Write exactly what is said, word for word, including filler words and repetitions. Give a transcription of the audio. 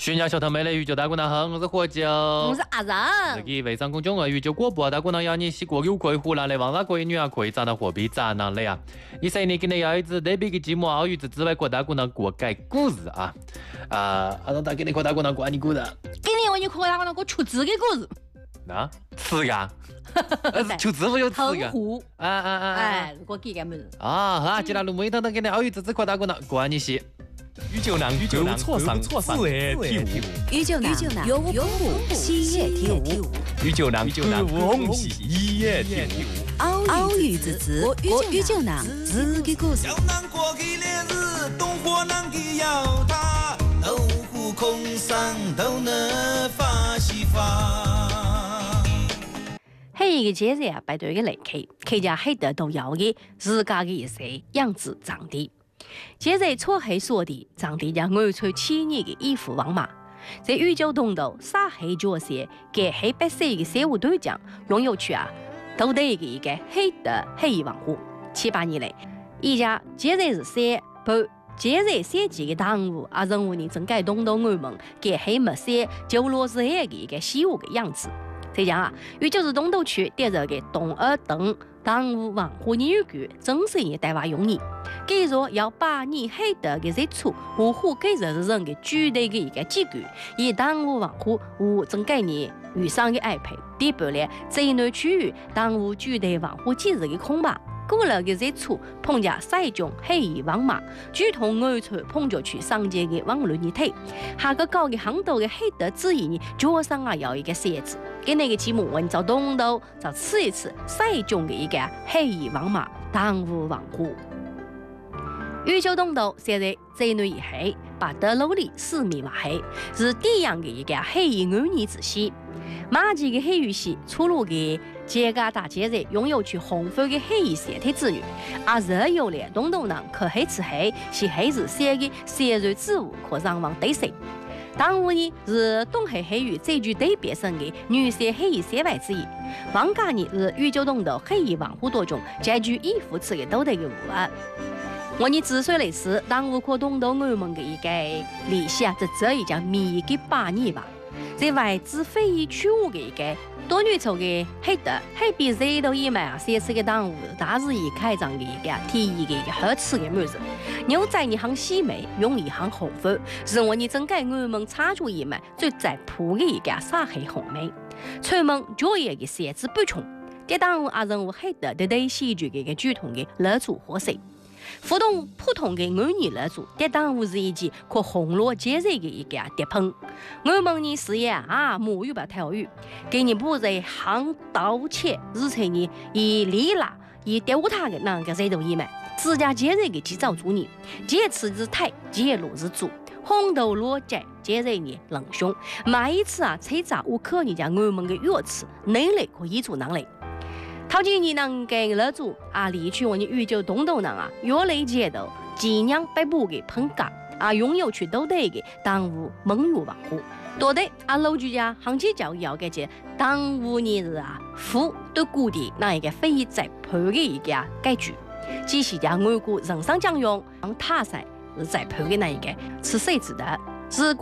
全家小头妹的宇宙大姑娘好，我是何九，我是阿然。 自己微商公众号宇宙广播大姑娘要你是国有可以湖南的王大可以女儿可以找到货币展览的呀。一三年给你要一次特别的节目奥运之外国大姑娘过改故事啊啊！阿让大给你国大姑娘过你故事， 给你我你国大姑娘过出字的故事。 啊，词呀，出字不有词呀？ 啊啊啊！哎，我给个么子？ 啊，好，接下来录每当当给你奥运之之国大姑娘过你些。宇宙男，宇宙男，错上错上，自然体悟。 宇宙男，有无公布，喜悦体悟。 宇宙男，宇宙男，空气喜悦体悟。 奥运之子，我宇宙男自己故事。 小南过去的日，东火南的要他，豆腐空上都能发西发。 喺一個節日啊，排隊嘅嚟客，客家喺度都有嘅自家嘅一些樣子場地。節日初喺所地，場地就愛穿千年嘅衣服往馬，在宇宙東道撒黑角色，嘅喺百歲嘅社會隊長擁有住啊，到底嘅一個黑的黑文化。七八年嚟，依家節日是寫不節日設計嘅黨務啊，任務呢正解東道我們嘅喺乜寫就落實嘅一個西湖嘅樣子。這樣啊，宇宙是東道區第二個東二等黨務文化研究正式嘅台灣用語。繼續要把你黑的嘅日出和湖給人人嘅具體嘅一個機構，以黨務文化和正概念遇上嘅安排，第二咧，這內區域黨務具體文化節日嘅空白。過了嘅日出，碰着西種黑衣王馬，主同外出碰着去上街嘅網絡一體，下個高嘅航道嘅黑的自然呢，桌上啊有一個寫字，給那個節目我就東道就吃一次西種嘅一個黑衣王馬當務文化。宇宙東道現在這內一黑，把德魯里四面畫黑，是第樣嘅一個黑衣女兒之戲。馬吉嘅黑羽戲出爐嘅這個大節日擁有住紅灰嘅黑衣色體之女，而熱有咧東道人可黑吃黑，是黑日寫嘅寫瑞之物可上網對色。當午呢是東黑黑羽最具代表性嘅女色黑衣色外之一。王家呢是宇宙東道黑衣文化當中最具依附詞嘅道德嘅物啊。我呢之所以類似當午可東道我們嘅一個歷史啊，就這一講迷嘅八年吧。在外資非遺區域嘅一個多女湊嘅黑的黑比誰都以買啊，寫次嘅當午大致以開張嘅一個提議嘅一個好吃嘅妹子，牛仔一行細眉，用一行紅粉，是我呢整個我們插住一枚最在鋪嘅一個沙黑紅眉，吹門作業嘅寫字不窮，啲當午啊人物黑的對對戲劇嘅一個劇痛嘅樂主活色。互動普通嘅女兒來做，但當午是一記可紅羅節日嘅一個碟棚。我們呢事業啊，母語吧跳語，給你不在行刀切，而且呢以利拉以吊塔嘅那個誰都以買，自家節日嘅製造主呢，節次之泰，節路之主，紅豆羅節節日嘅冷凶，每一次啊，採雜無可你家我們嘅樂詞，內裏可以做能力。頭幾年能嘅樂主啊，離去我哋宇宙東道人啊，越嚟接到盡量北部嘅棚架啊，擁有去到地嘅當午蒙語文化。多的啊，老主家行起就要嘅只當午呢日啊，府都固定那一個非遺在鋪嘅一個改住，只是講外國人生將用塔山是在鋪嘅那一個，是誰知道？是